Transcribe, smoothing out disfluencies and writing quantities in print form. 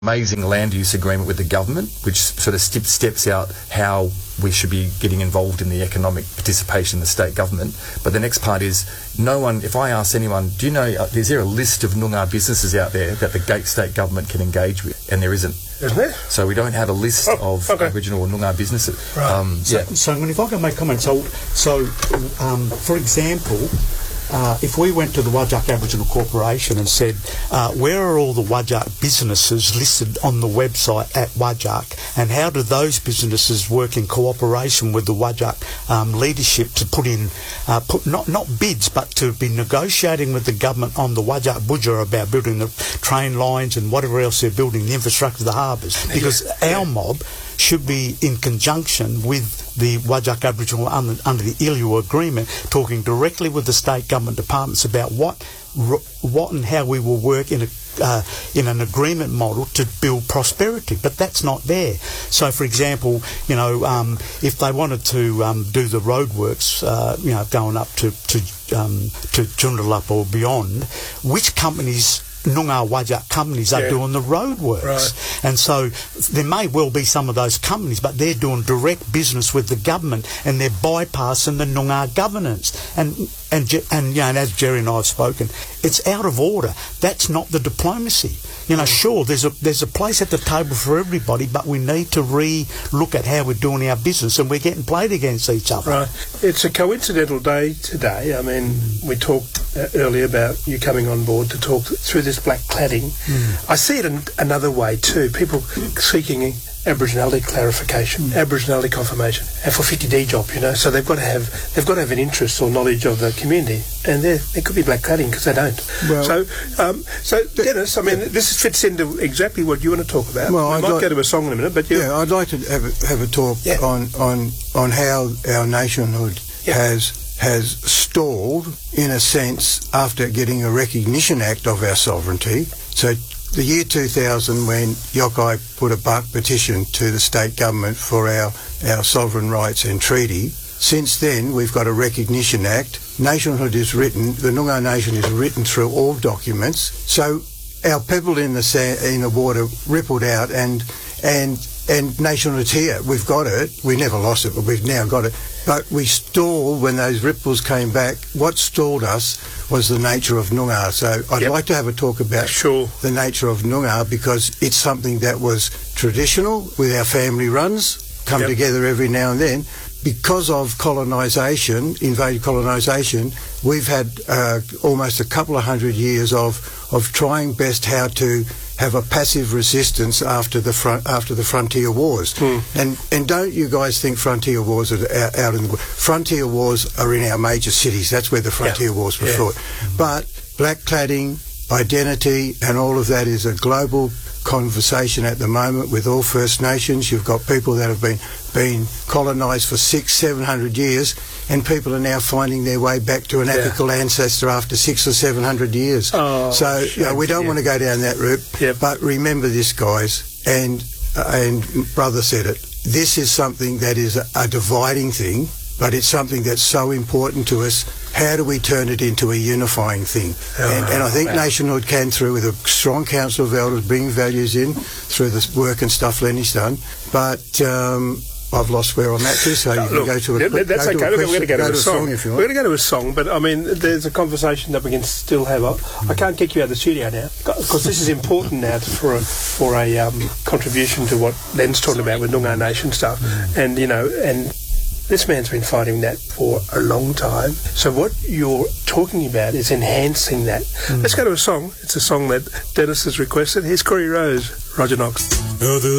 amazing land use agreement with the government, which sort of steps out how we should be getting involved in the economic participation in the state government. But the next part is, no one, if I ask anyone, do you know, is there a list of Noongar businesses out there that the state government can engage with? And there isn't. Isn't there? So we don't have a list of Aboriginal or Noongar businesses. Right. So if I can make comments, for example, if we went to the Whadjuk Aboriginal Corporation and said, where are all the Whadjuk businesses listed on the website at Whadjuk, and how do those businesses work in cooperation with the Whadjuk leadership to put in, not bids, but to be negotiating with the government on the Whadjuk Budja about building the train lines and whatever else they're building, the infrastructure, the harbours, because our mob should be in conjunction with the Whadjuk Aboriginal under the ILUA agreement, talking directly with the state government departments about what and how we will work in an agreement model to build prosperity. But that's not there. So, for example, if they wanted to do the roadworks, going up to Joondalup or beyond, which companies, Noongar Whadjuk companies, are doing the roadworks? Right. And so there may well be some of those companies, but they're doing direct business with the government and they're bypassing the Noongar governance. And as Jerry and I have spoken, it's out of order. That's not the diplomacy. Sure, there's a place at the table for everybody, but we need to re-look at how we're doing our business, and we're getting played against each other. Right. It's a coincidental day today. I mean, we talked earlier about you coming on board to talk through this black cladding. I see it in another way too. People seeking Aboriginality clarification, Aboriginality confirmation, and for 50D job, so they've got to have an interest or knowledge of the community, and there could be black cladding because they don't. Well, so Dennis, I mean, this fits into exactly what you want to talk about. Well, I might go to a song in a minute, but I'd like to have a talk on how our nationhood has stalled, in a sense, after getting a Recognition Act of our sovereignty. So the year 2000, when Yokai put a bark petition to the state government for our sovereign rights and treaty, since then we've got a Recognition Act. Nationhood is written, the Noongar nation is written through all documents. So our pebble in the water rippled out, and nationhood's here. We've got it. We never lost it, but we've now got it. But we stalled when those ripples came back. What stalled us was the nature of Noongar. So I'd like to have a talk about the nature of Noongar, because it's something that was traditional with our family runs, come together every now and then. Because of colonisation, invaded colonisation, we've had almost a couple of 100 years of trying best how to have a passive resistance after the frontier wars. And don't you guys think frontier wars are out in the world? Frontier wars are in our major cities. That's where the frontier wars were fought. But black cladding, identity, and all of that is a global conversation at the moment with all First Nations. You've got people that have been colonised for 600-700 years, and people are now finding their way back to an ethical ancestor after 600 or 700 years. So we don't want to go down that route. But remember this, guys, and Brother said it, this is something that is a dividing thing, but it's something that's so important to us. How do we turn it into a unifying thing? And I think nationhood can, through with a strong council of elders, bring values in through the work and stuff Lenny's done. But I've lost where I'm at to, so you can go to a... That's okay. We're going to go to a song if you want. We're going to go to a song, but I mean, there's a conversation that we can still have. I can't kick you out of the studio now, because this is important now for a contribution to what Len's talking about with Noongar Nation stuff. And, and this man's been fighting that for a long time. So what you're talking about is enhancing that. Let's go to a song. It's a song that Dennis has requested. Here's Corey Rose, Roger Knox.